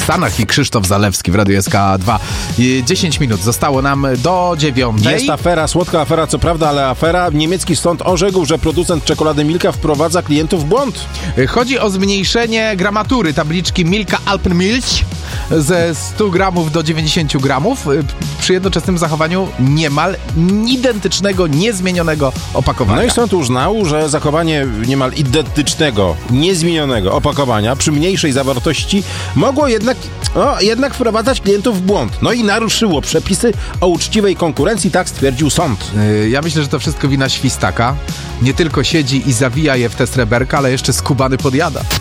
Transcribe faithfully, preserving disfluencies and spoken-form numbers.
Stanach i Krzysztof Zalewski w Radiu S K dwa. dziesięć minut zostało nam do dziewiątej. Jest afera, słodka afera, co prawda, ale afera. Niemiecki sąd orzekł, że producent czekolady Milka wprowadza klientów w błąd. Chodzi o zmniejszenie gramatury tabliczki Milka Alpenmilch ze stu gramów do dziewięćdziesięciu gramów przy jednoczesnym zachowaniu niemal identycznego, niezmienionego opakowania. No i sąd uznał, że zachowanie niemal identycznego, niezmienionego opakowania przy mniejszej zawartości mogło jednak, no, jednak wprowadzać klientów w błąd. No i naruszyło przepisy o uczciwej konkurencji, tak stwierdził sąd. Yy, ja myślę, że to wszystko wina świstaka. Nie tylko siedzi i zawija je w te sreberka, ale jeszcze skubany podjada.